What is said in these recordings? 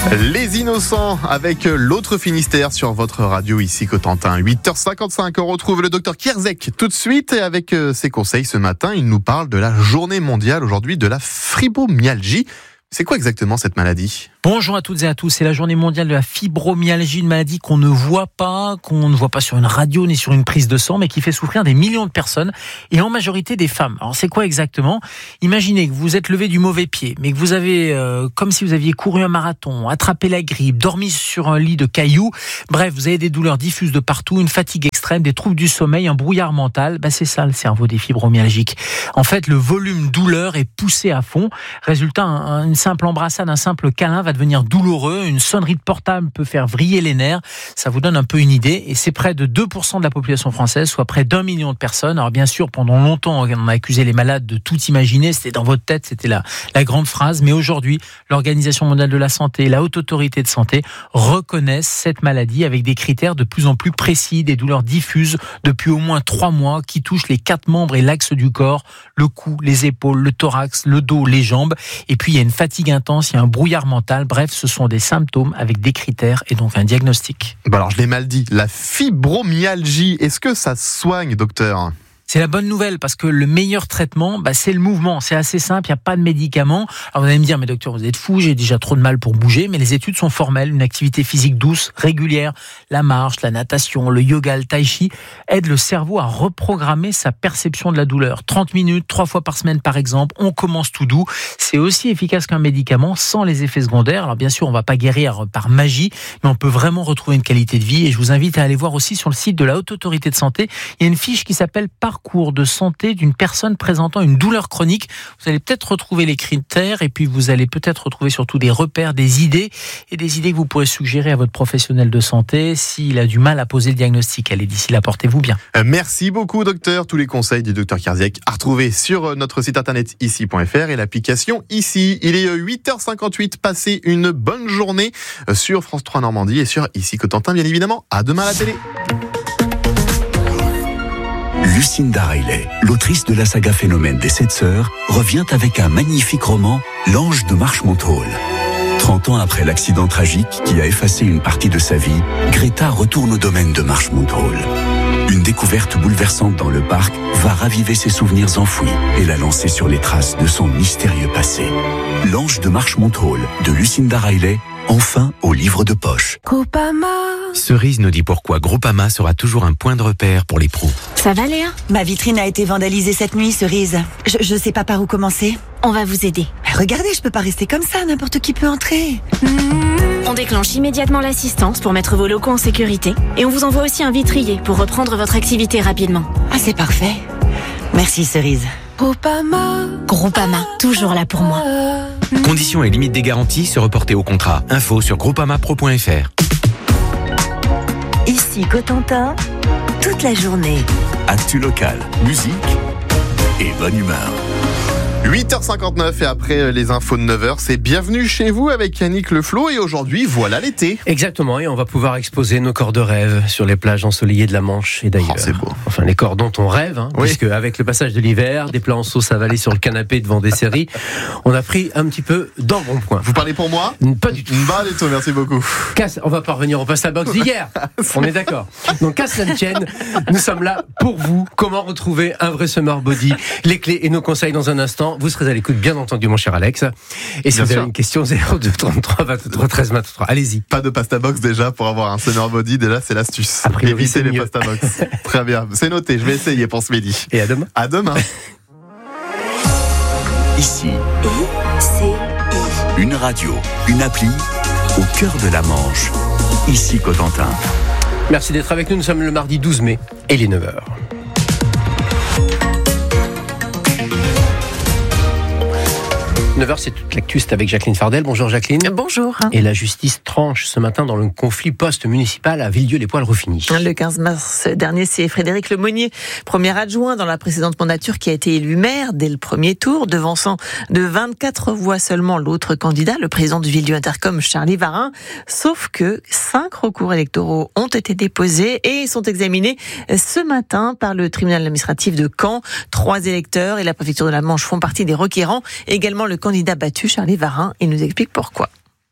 Les Innocents avec l'autre Finistère sur votre radio ici Cotentin. 8h55, on retrouve le docteur Kierzek tout de suite et avec ses conseils ce matin, il nous parle de la journée mondiale aujourd'hui de la fibromyalgie. C'est quoi exactement cette maladie ? Bonjour à toutes et à tous, c'est la journée mondiale de la fibromyalgie, une maladie qu'on ne voit pas sur une radio ni sur une prise de sang, mais qui fait souffrir des millions de personnes et en majorité des femmes. Alors c'est quoi exactement ? Imaginez que vous êtes levé du mauvais pied, mais que vous avez, comme si vous aviez couru un marathon, attrapé la grippe, dormi sur un lit de cailloux, bref, vous avez des douleurs diffuses de partout, une fatigue extrême, des troubles du sommeil, un brouillard mental, c'est ça le cerveau des fibromyalgiques. En fait, le volume douleur est poussé à fond, résultat, une simple embrassade, un simple câlin va devenir douloureux, une sonnerie de portable peut faire vriller les nerfs, ça vous donne un peu une idée, et c'est près de 2% de la population française, soit près d'1 million de personnes. Alors bien sûr, pendant longtemps, on a accusé les malades de tout imaginer, c'était dans votre tête, c'était la grande phrase, mais aujourd'hui, l'Organisation mondiale de la santé et la Haute Autorité de santé reconnaissent cette maladie avec des critères de plus en plus précis, des douleurs diffuses depuis au moins 3 mois qui touchent les 4 membres et l'axe du corps, le cou, les épaules, le thorax, le dos, les jambes, et puis il y a une fatigue intense, il y a un brouillard mental, bref, ce sont des symptômes avec des critères et donc un diagnostic. Alors je l'ai mal dit, la fibromyalgie, est-ce que ça se soigne, docteur ? C'est la bonne nouvelle parce que le meilleur traitement, c'est le mouvement. C'est assez simple, il n'y a pas de médicaments. Alors vous allez me dire, mais docteur, vous êtes fou, j'ai déjà trop de mal pour bouger. Mais les études sont formelles. Une activité physique douce, régulière, la marche, la natation, le yoga, le tai chi, aide le cerveau à reprogrammer sa perception de la douleur. 30 minutes, 3 fois par semaine par exemple, on commence tout doux. C'est aussi efficace qu'un médicament sans les effets secondaires. Alors bien sûr, on ne va pas guérir par magie, mais on peut vraiment retrouver une qualité de vie. Et je vous invite à aller voir aussi sur le site de la Haute Autorité de Santé. Il y a une fiche qui s'appelle Parcours de santé d'une personne présentant une douleur chronique. Vous allez peut-être retrouver les critères et puis vous allez peut-être retrouver surtout des repères, des idées que vous pourrez suggérer à votre professionnel de santé s'il a du mal à poser le diagnostic. Allez, d'ici là, portez-vous bien. Merci beaucoup, docteur. Tous les conseils du docteur Kierzek à retrouver sur notre site internet ici.fr et l'application ici. Il est 8h58. Passez une bonne journée sur France 3 Normandie et sur Ici Cotentin, bien évidemment. À demain à la télé. Lucinda Riley, l'autrice de la saga Phénomène des 7 sœurs, revient avec un magnifique roman, L'Ange de Marchmont Hall. 30 ans après l'accident tragique qui a effacé une partie de sa vie, Greta retourne au domaine de Marchmont Hall. Une découverte bouleversante dans le parc va raviver ses souvenirs enfouis et la lancer sur les traces de son mystérieux passé. L'Ange de Marchmont Hall de Lucinda Riley, enfin au livre de poche. Groupama. Cerise nous dit pourquoi Groupama sera toujours un point de repère pour les pros. Ça va, Léa ? Ma vitrine a été vandalisée cette nuit, Cerise. Je sais pas par où commencer. On va vous aider. Regardez, je peux pas rester comme ça, n'importe qui peut entrer. On déclenche immédiatement l'assistance pour mettre vos locaux en sécurité et on vous envoie aussi un vitrier pour reprendre votre activité rapidement. Ah, c'est parfait. Merci, Cerise. Groupama, toujours là pour moi. Conditions et limites des garanties se reporter au contrat. Info sur groupamapro.fr. Ici Cotentin, toute la journée. Actu local, musique et bonne humeur. 8h59 et après les infos de 9h, c'est Bienvenue chez vous avec Yannick Leflo et aujourd'hui, voilà l'été. Exactement, et on va pouvoir exposer nos corps de rêve sur les plages ensoleillées de la Manche et d'ailleurs. Oh, c'est beau. Enfin, les corps dont on rêve, Oui. Puisque avec le passage de l'hiver, des plats en sauce avalés sur le canapé devant des séries, on a pris un petit peu d'embonpoint. Vous parlez pour moi ? Pas du tout. Bah, du tout, merci beaucoup. On va pas revenir au pasta box d'hier. On est d'accord. Donc, qu'à cela ne tienne, nous sommes là pour vous. Comment retrouver un vrai summer body? Les clés et nos conseils dans un instant. Vous serez à l'écoute, bien entendu, mon cher Alex. Et si Bien vous sûr. avez une question, 02 33 23 13 23. Allez-y. Pas de pasta box déjà pour avoir un summer body, déjà c'est l'astuce. A priori, Évitez c'est les mieux. pasta box. Très bien, c'est noté, je vais essayer pour ce midi. Et à demain. À demain. Ici, I-C-I. une radio, une appli, au cœur de la Manche. Ici Cotentin. Merci d'être avec nous. Nous sommes le mardi 12 mai et il est 9h. 9h, c'est toute l'actu, c'est avec Jacqueline Fardel. Bonjour Jacqueline. Bonjour. Et la justice tranche ce matin dans le conflit post-municipal à Villedieu-les-Poils-Rufigny. Le 15 mars dernier, c'est Frédéric Lemonnier, premier adjoint dans la précédente mandature, qui a été élu maire dès le premier tour, devançant de 24 voix seulement l'autre candidat, le président du Villedieu Intercom, Charlie Varin. Sauf que 5 recours électoraux ont été déposés et sont examinés ce matin par le tribunal administratif de Caen. 3 électeurs et la préfecture de la Manche font partie des requérants. Également le candidat battu, Charlie Varin. Il nous explique pourquoi.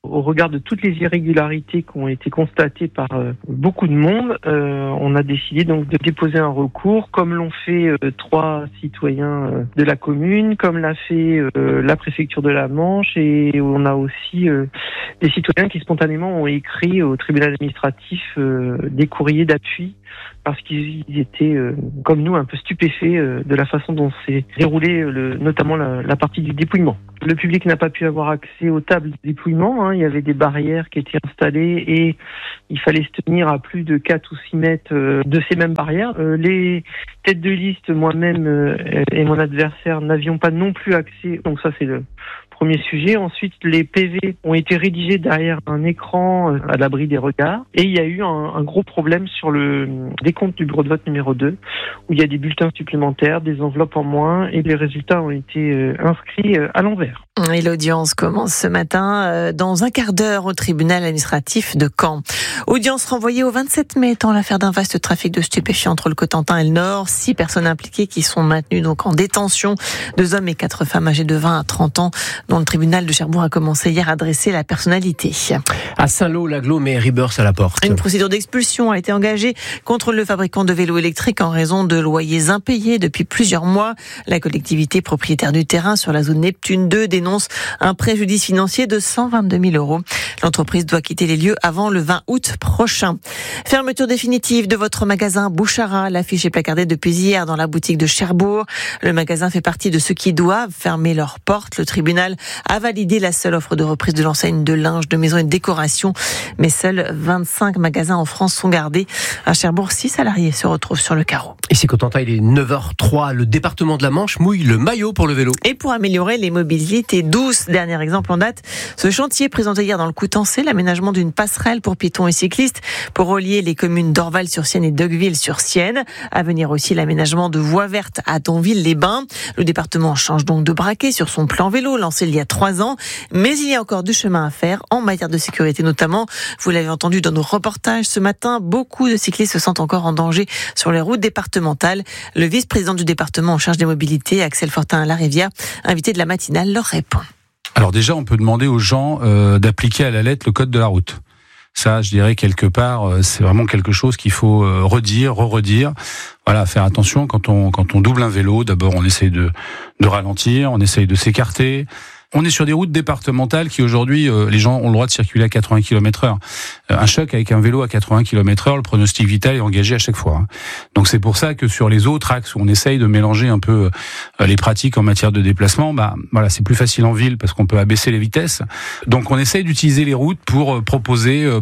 Au regard de toutes les irrégularités qui ont été constatées par beaucoup de monde, on a décidé donc de déposer un recours, comme l'ont fait 3 citoyens de la commune, comme l'a fait la préfecture de la Manche, et on a aussi des citoyens qui spontanément ont écrit au tribunal administratif des courriers d'appui parce qu'ils étaient, comme nous, un peu stupéfaits de la façon dont s'est déroulée notamment la partie du dépouillement. Le public n'a pas pu avoir accès aux tables de dépouillement, il y avait des barrières qui étaient installées et il fallait se tenir à plus de 4 ou 6 mètres de ces mêmes barrières. Les têtes de liste, moi-même et mon adversaire, n'avions pas non plus accès, donc ça c'est le premier sujet. Ensuite, les PV ont été rédigés derrière un écran à l'abri des regards. Et il y a eu un gros problème sur le décompte du bureau de vote numéro 2, où il y a des bulletins supplémentaires, des enveloppes en moins, et les résultats ont été inscrits à l'envers. Et l'audience commence ce matin dans un quart d'heure au tribunal administratif de Caen. Audience renvoyée au 27 mai, étant l'affaire d'un vaste trafic de stupéfiants entre le Cotentin et le Nord. 6 personnes impliquées qui sont maintenues donc en détention. 2 hommes et 4 femmes âgées de 20 à 30 ans, dont le tribunal de Cherbourg a commencé hier à dresser la personnalité. À Saint-Lô, l'agglo met Rebirth à la porte. Une procédure d'expulsion a été engagée contre le fabricant de vélos électriques en raison de loyers impayés depuis plusieurs mois. La collectivité propriétaire du terrain sur la zone Neptune 2 dénonce un préjudice financier de 122 000 €. L'entreprise doit quitter les lieux avant le 20 août prochain. Fermeture définitive de votre magasin Bouchara. L'affiche est placardée depuis hier dans la boutique de Cherbourg. Le magasin fait partie de ceux qui doivent fermer leurs portes. Le tribunal a validé la seule offre de reprise de l'enseigne de linge, de maison et de décoration. Mais seuls 25 magasins en France sont gardés. À Cherbourg, 6 salariés se retrouvent sur le carreau. Ici, Cotentin, il est 9h03. Le département de la Manche mouille le maillot pour le vélo. Et pour améliorer les mobilités douces, dernier exemple en date, ce chantier présenté hier dans le Coutançais, l'aménagement d'une passerelle pour piétons et cyclistes pour relier les communes d'Orval-sur-Sienne et d'Oeuville-sur-Sienne. À venir aussi l'aménagement de voies vertes à Donville-les-Bains. Le département change donc de braquet sur son plan vélo lancé il y a 3 ans, mais il y a encore du chemin à faire en matière de sécurité notamment. Vous l'avez entendu dans nos reportages ce matin, beaucoup de cyclistes se sentent encore en danger sur les routes départementales. Le vice-président du département en charge des mobilités, Axel Fortin-Larivière, invité de la matinale, leur répond. Alors déjà, on peut demander aux gens d'appliquer à la lettre le code de la route. Ça, je dirais quelque part, c'est vraiment quelque chose qu'il faut redire, re-redire. Voilà, faire attention quand on double un vélo. D'abord, on essaye de ralentir, on essaye de s'écarter. On est sur des routes départementales qui aujourd'hui, les gens ont le droit de circuler à 80 km/h. Un choc avec un vélo à 80 km/h, le pronostic vital est engagé à chaque fois. Donc c'est pour ça que sur les autres axes où on essaye de mélanger un peu les pratiques en matière de déplacement, voilà, c'est plus facile en ville parce qu'on peut abaisser les vitesses. Donc on essaye d'utiliser les routes pour proposer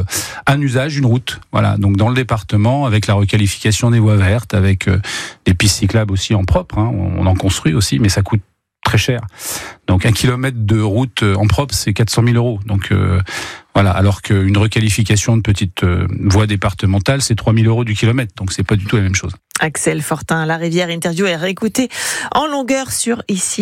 un usage, une route. Voilà. Donc dans le département, avec la requalification des voies vertes, avec des pistes cyclables aussi en propre, on en construit aussi, mais ça coûte très cher. Donc 1 kilomètre de route en propre, c'est 400 000 €. Donc voilà, alors qu'une requalification de petite voie départementale, c'est 3 000 € du kilomètre. Donc c'est pas du tout la même chose. Axel Fortin-Larivière, interview et réécouté en longueur sur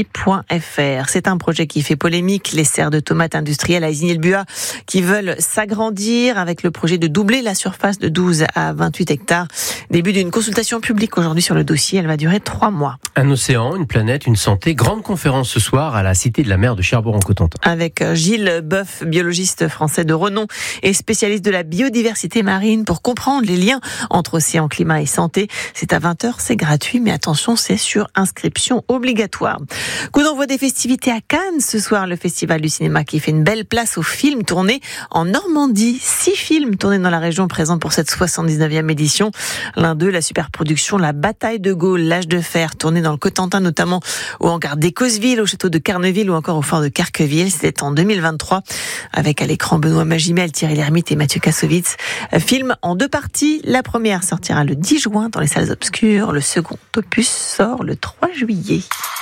ici.fr. C'est un projet qui fait polémique. Les serres de tomates industrielles à Isigny-le-Buat qui veulent s'agrandir avec le projet de doubler la surface de 12 à 28 hectares. Début d'une consultation publique aujourd'hui sur le dossier. Elle va durer 3 mois. Un océan, une planète, une santé. Grande conférence ce soir à la Cité de la Mer de Cherbourg-en-Cotentin. Avec Gilles Boeuf, biologiste français de renom et spécialiste de la biodiversité marine pour comprendre les liens entre océan, climat et santé. C'est à 20h, c'est gratuit, mais attention, c'est sur inscription obligatoire. Coup d'envoi des festivités à Cannes ce soir, le festival du cinéma qui fait une belle place aux films tournés en Normandie. 6 films tournés dans la région présents pour cette 79e édition. L'un d'eux, la superproduction La Bataille de Gaulle, l'Âge de fer, tourné dans le Cotentin notamment au hangar d'Écosville, au château de Carneville ou encore au fort de Carqueville. C'était en 2023 avec à l'écran Benoît Magimel, Thierry Lhermitte et Mathieu Kassovitz. Film en 2 parties. La première sortira le 10 juin dans les salles obscures. Le second opus sort le 3 juillet.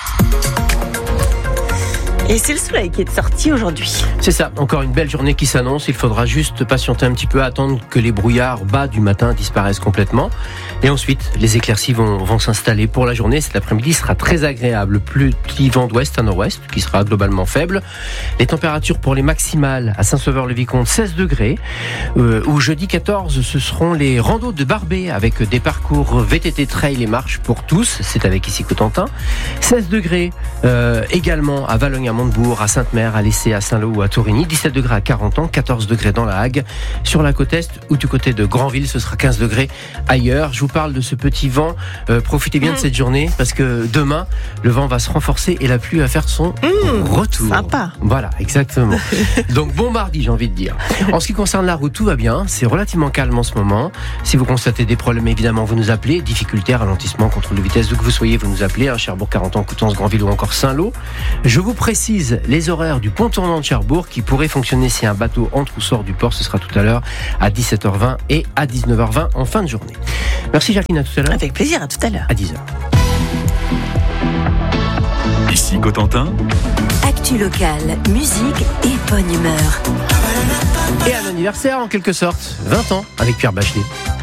Et c'est le soleil qui est sorti aujourd'hui. C'est ça, encore une belle journée qui s'annonce. Il faudra juste patienter un petit peu, attendre que les brouillards bas du matin disparaissent complètement. Et ensuite, les éclaircies vont s'installer pour la journée. Cet après-midi sera très agréable. Petit vent d'ouest à nord-ouest, qui sera globalement faible. Les températures pour les maximales à Saint-Sauveur-le-Vicomte, 16 degrés. Ou jeudi 14, ce seront les randos de Barbé, avec des parcours VTT trail et marche pour tous. C'est avec ici Cotentin. 16 degrés également à Valognes-à-Montagne. Montebourg, à Sainte-Mère, à Lessay, à Saint-Lô ou à Torigny. 17 degrés à Carentan, 14 degrés dans la Hague. Sur la côte est ou du côté de Granville, ce sera 15 degrés ailleurs. Je vous parle de ce petit vent. Profitez bien de cette journée parce que demain, le vent va se renforcer et la pluie va faire son retour. Sympa. Voilà, exactement. Donc bon mardi, j'ai envie de dire. En ce qui concerne la route, tout va bien. C'est relativement calme en ce moment. Si vous constatez des problèmes, évidemment, vous nous appelez. Difficultés, ralentissement, contrôle de vitesse, où que vous soyez, vous nous appelez. Cherbourg, Carentan, Coutances, Granville ou encore Saint-Lô. Je vous précise les horaires du pont tournant de Cherbourg qui pourrait fonctionner si un bateau entre ou sort du port. Ce sera tout à l'heure à 17h20 et à 19h20 en fin de journée. Merci Jacqueline, à tout à l'heure. Avec plaisir, à tout à l'heure. À 10h. Ici Cotentin. Actu locale, musique et bonne humeur. Et un anniversaire en quelque sorte, 20 ans avec Pierre Bachelet.